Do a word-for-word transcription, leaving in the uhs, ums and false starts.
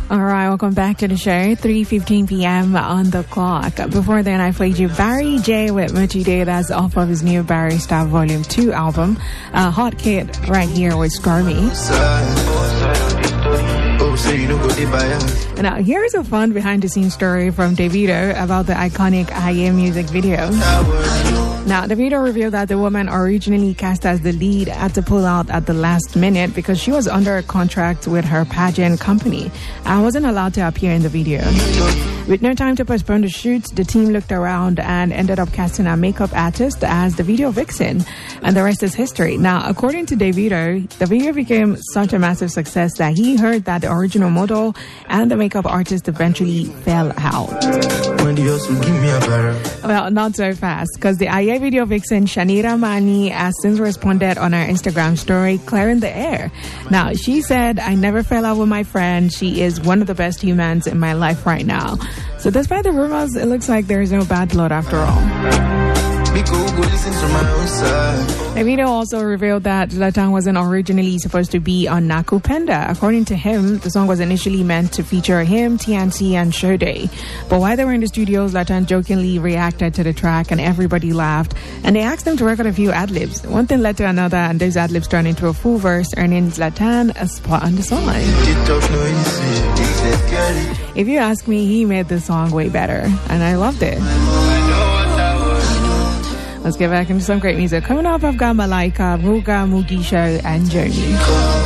All right, welcome back to the show. three fifteen p.m. on the clock. Before then, I played you Barry J with Muchi Day. That's off of his new Barry Star Volume two album. Uh, Hot Kid right here with Stormy. Now, here's a fun behind-the-scenes story from Davido about the iconic Aye music video. Now, Davido revealed that the woman originally cast as the lead had to pull out at the last minute because she was under a contract with her pageant company and wasn't allowed to appear in the video. With no time to postpone the shoot, the team looked around and ended up casting a makeup artist as the video vixen, and the rest is history. Now, according to Davido, the video became such a massive success that he heard that the original model and the makeup artist eventually fell out. Well, not so fast, because the Aye video vixen Shanira Mani has since responded on her Instagram story, clearing the air. Now, she said, "I never fell out with my friend. She is one of the best humans in my life right now." So despite the rumors, it looks like there is no bad blood after all. Davido also revealed that Zlatan wasn't originally supposed to be on Nakupenda. According to him, the song was initially meant to feature him, T N C, and Sade. But while they were in the studio, Zlatan jokingly reacted to the track and everybody laughed. And they asked him to record a few ad-libs. One thing led to another, and those ad-libs turned into a full verse, earning Zlatan a spot on the song. If you ask me, he made the song way better, and I loved it. Let's get back into some great music. Coming up, I've got Malaika, Muga, Mugisha, and Journey.